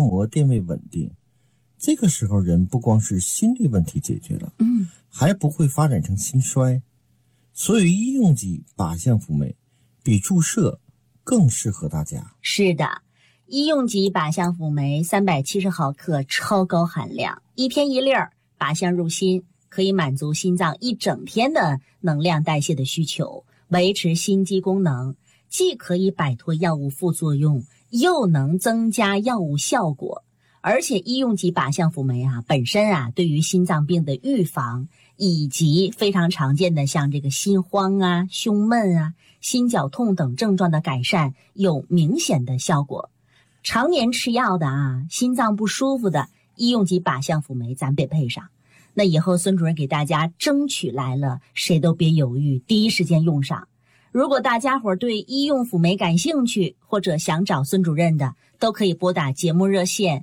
膜电位稳定，这个时候人不光是心律问题解决了，还不会发展成心衰。所以医用级靶向辅酶比注射更适合大家。 是的，医用级靶向辅酶370毫克，超高含量，一天一粒儿，靶向入心，可以满足心脏一整天的能量代谢的需求，维持心肌功能，既可以摆脱药物副作用，又能增加药物效果。而且医用级靶向辅酶本身对于心脏病的预防以及非常常见的像这个心慌胸闷心绞痛等症状的改善有明显的效果。常年吃药的心脏不舒服的，医用级靶向辅酶咱得配上。那以后孙主任给大家争取来了，谁都别犹豫，第一时间用上。如果大家伙对医用辅酶感兴趣，或者想找孙主任的，都可以拨打节目热线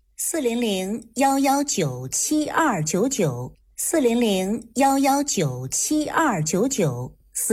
400-119-7299 400-119-7299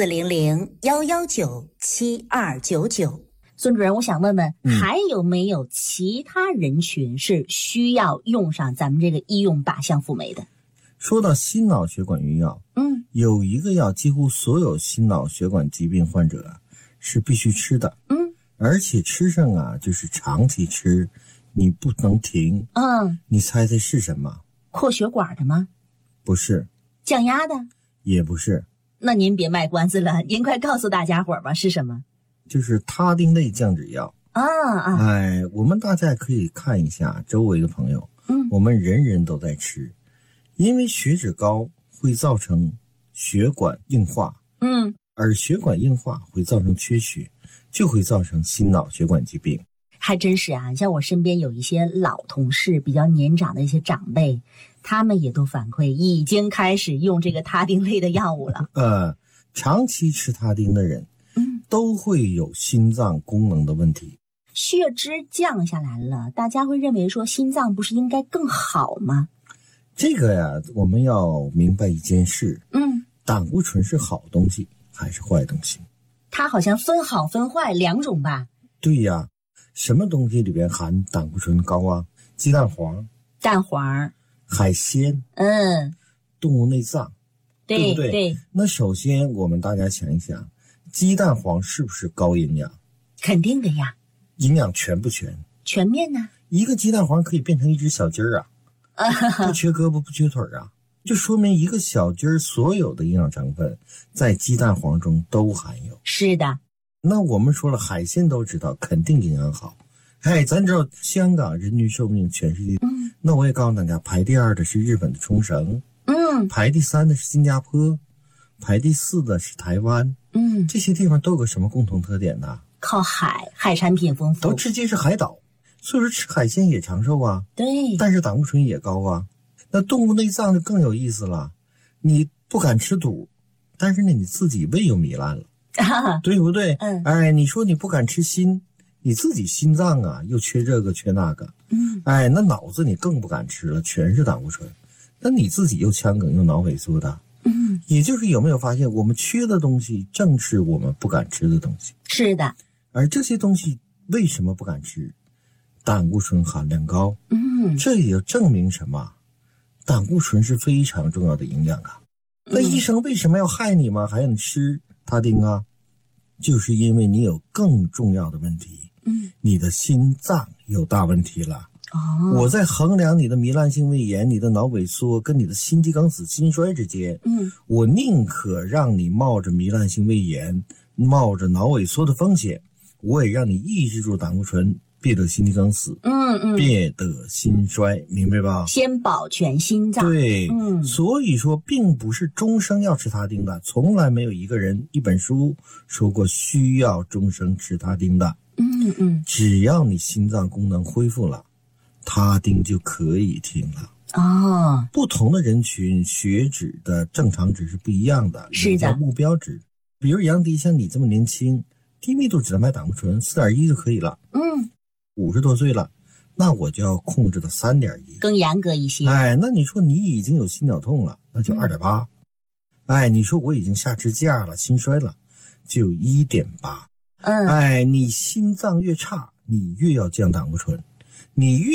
400-119-7299。孙主任，我想问问，还有没有其他人群是需要用上咱们这个医用靶向辅酶的？ 说到心脑血管用药，有一个药几乎所有心脑血管疾病患者是必须吃的，而且吃上就是长期吃，你不能停。你猜猜是什么？ 扩血管的吗？ 不是。 降压的？ 也不是。 那您别卖关子了，您快告诉大家伙吧，是什么？ 就是他汀类降脂药。我们大家可以看一下周围的朋友，我们人人都在吃，因为血脂高会造成血管硬化，而血管硬化会造成缺血，就会造成心脑血管疾病。 还真是像我身边有一些老同事，比较年长的一些长辈，他们也都反馈已经开始用这个他汀类的药物了。 长期吃他汀的人，都会有心脏功能的问题。 血脂降下来了，大家会认为说心脏不是应该更好吗？ 这个我们要明白一件事，胆固醇是好东西还是坏东西？ 它好像分好分坏两种吧？ 对呀，什么东西里边含胆固醇高啊？鸡蛋黄、 蛋黄、 海鲜，动物内脏，对不对？对。那首先我们大家想一想，鸡蛋黄是不是高营养？ 肯定的呀。 营养全不全？ 全面呢。 一个鸡蛋黄可以变成一只小鸡儿不缺胳膊不缺腿就说明一个小鸡儿所有的营养成分在鸡蛋黄中都含有。 是的。 那我们说了，海鲜都知道肯定营养好。咱知道香港人均寿命全世界，那我也告诉大家，排第2的是日本的冲绳，排第3的是新加坡，排第4的是台湾。这些地方都有个什么共同特点呢？ 靠海，海产品丰富， 都直接是海岛，所以说吃海鲜也长寿对， 但是胆固醇也高那动物内脏就更有意思了，你不敢吃肚，但是呢你自己胃又糜烂了，对不对？你说你不敢吃心，你自己心脏又缺这个缺那个，那脑子你更不敢吃了，全是胆固醇，那你自己又腔梗又脑萎缩的，也就是有没有发现，我们缺的东西正是我们不敢吃的东西。 是的。 而这些东西为什么不敢吃？胆固醇含量高，这也就证明什么？胆固醇是非常重要的营养那医生为什么要害你吗？还让你吃他汀就是因为你有更重要的问题，你的心脏有大问题了。我在衡量你的糜烂性胃炎、你的脑萎缩跟你的心肌梗死、心衰之间，我宁可让你冒着糜烂性胃炎、冒着脑萎缩的风险，我也让你抑制住胆固醇，别得心肌梗死，别得心衰，明白吧？ 先保全心脏。 对，所以说并不是终生要吃他汀的，从来没有一个人一本书说过需要终生吃他汀的。只要你心脏功能恢复了，他汀就可以停了。不同的人群血脂的正常值是不一样的， 是的， 目标值。比如杨迪像你这么年轻，低密度脂蛋白胆固醇 4.1 就可以了。50多岁了，那我就要控制到 3.1， 更严格一些。 那你说你已经有心绞痛了，那就 2.8。你说我已经下支架了，心衰了，就 1.8。你心脏越差，你越要降胆固醇，你越